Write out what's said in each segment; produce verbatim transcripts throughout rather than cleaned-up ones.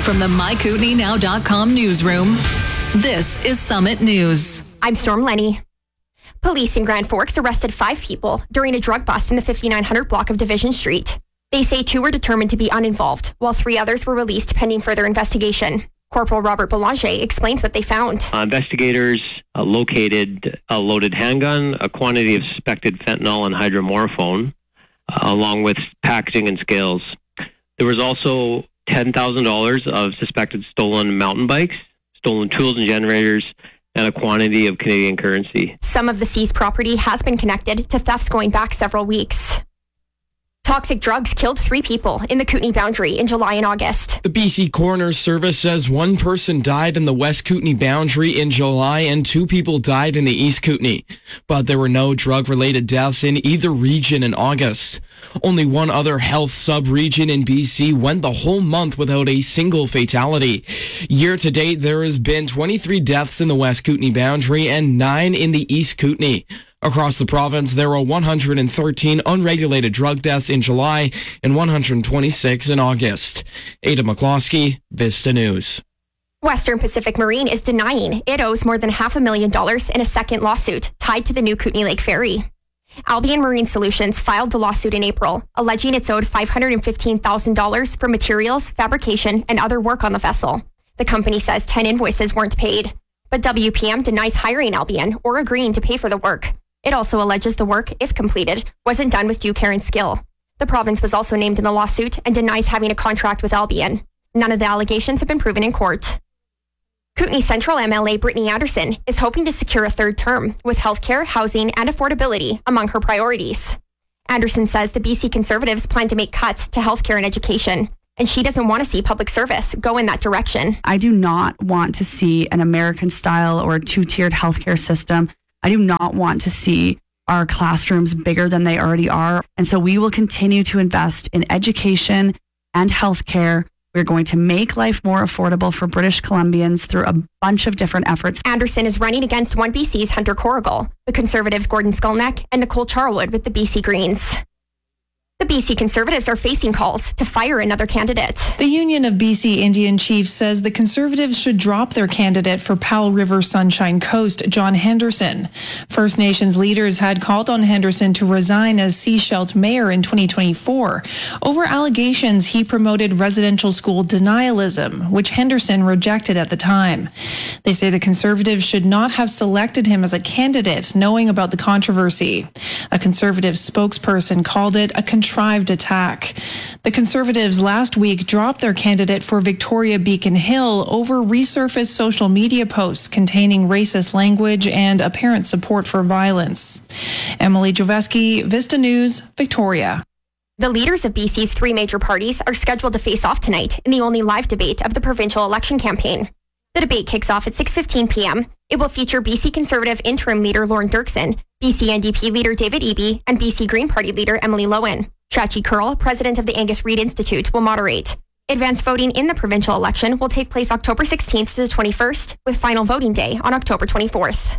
From the my kootenai now dot com newsroom, this is Summit News. I'm Storm Lenny. Police in Grand Forks arrested five people during a drug bust in the fifty-nine hundred block of Division Street. They say two were determined to be uninvolved, while three others were released pending further investigation. Corporal Robert Belanger explains what they found. Uh, investigators uh, located a loaded handgun, a quantity of suspected fentanyl and hydromorphone, uh, along with packaging and scales. There was also ten thousand dollars of suspected stolen mountain bikes, stolen tools and generators, and a quantity of Canadian currency. Some of the seized property has been connected to thefts going back several weeks. Toxic drugs killed three people in the Kootenay boundary in July and August. The B C Coroner's Service says one person died in the West Kootenay boundary in July and two people died in the East Kootenay. But there were no drug-related deaths in either region in August. Only one other health sub-region in B C went the whole month without a single fatality. Year to date, there has been twenty-three deaths in the West Kootenay boundary and nine in the East Kootenay. Across the province, there were one hundred thirteen unregulated drug deaths in July and one hundred twenty-six in August. Ada McCloskey, Vista News. Western Pacific Marine is denying it owes more than half a million dollars in a second lawsuit tied to the new Kootenay Lake Ferry. Albion Marine Solutions filed the lawsuit in April, alleging it's owed five hundred fifteen thousand dollars for materials, fabrication, and other work on the vessel. The company says ten invoices weren't paid, but W P M denies hiring Albion or agreeing to pay for the work. It also alleges the work, if completed, wasn't done with due care and skill. The province was also named in the lawsuit and denies having a contract with Albion. None of the allegations have been proven in court. Kootenay Central M L A Brittany Anderson is hoping to secure a third term with healthcare, housing, and affordability among her priorities. Anderson says the B C Conservatives plan to make cuts to healthcare and education, and she doesn't want to see public service go in that direction. I do not want to see an American-style or two-tiered healthcare system. I do not want to see our classrooms bigger than they already are. And so we will continue to invest in education and healthcare. We're going to make life more affordable for British Columbians through a bunch of different efforts. Anderson is running against one B C's Hunter Corrigal, the Conservatives' Gordon Skulneck, and Nicole Charwood with the B C Greens. The B C Conservatives are facing calls to fire another candidate. The Union of B C Indian Chiefs says the Conservatives should drop their candidate for Powell River Sunshine Coast, John Henderson. First Nations leaders had called on Henderson to resign as Sechelt mayor in twenty twenty-four over allegations he promoted residential school denialism, which Henderson rejected at the time. They say the Conservatives should not have selected him as a candidate, knowing about the controversy. A Conservative spokesperson called it a contrived attack. The Conservatives last week dropped their candidate for Victoria Beacon Hill over resurfaced social media posts containing racist language and apparent support for violence. Emily Joveski, Vista News, Victoria. The leaders of B C's three major parties are scheduled to face off tonight in the only live debate of the provincial election campaign. The debate kicks off at six fifteen p.m. It will feature B C Conservative interim leader Lauren Dirksen, B C N D P leader David Eby, and B C Green Party leader Emily Lowen. Chachi Curl, president of the Angus Reid Institute, will moderate. Advanced voting in the provincial election will take place October sixteenth to the twenty-first, with final voting day on October twenty-fourth.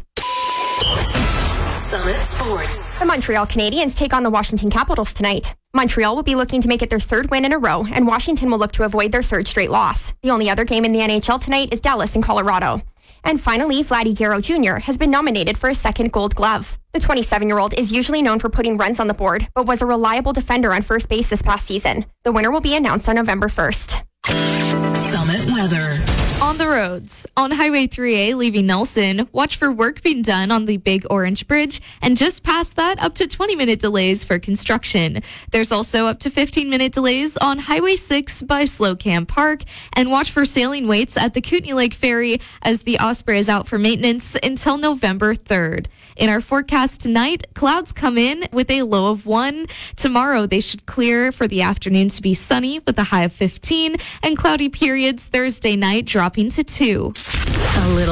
Summit Sports. The Montreal Canadiens take on the Washington Capitals tonight. Montreal will be looking to make it their third win in a row, and Washington will look to avoid their third straight loss. The only other game in the N H L tonight is Dallas and Colorado. And finally, Vladdy Guerrero Junior has been nominated for a second Gold Glove. The twenty-seven-year-old is usually known for putting runs on the board, but was a reliable defender on first base this past season. The winner will be announced on November first. Summit weather. On the roads, on Highway three A leaving Nelson, watch for work being done on the Big Orange Bridge, and just past that, up to twenty minute delays for construction. There's also up to fifteen minute delays on Highway six by Slocum Park, and watch for sailing waits at the Kootenay Lake Ferry as the Osprey is out for maintenance until November third. In our forecast tonight, clouds come in with a low of one. Tomorrow, they should clear for the afternoon to be sunny with a high of fifteen, and cloudy periods Thursday night dropping to two. A little